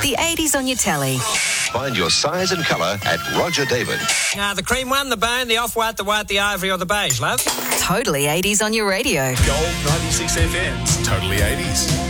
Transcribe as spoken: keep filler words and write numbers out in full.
The eighties on your telly. Find your size and colour at Roger David. Uh, the cream one, the bone, the off-white, the white, the ivory or the beige, love. Totally eighties on your radio. Gold ninety-six F M's Totally eighties.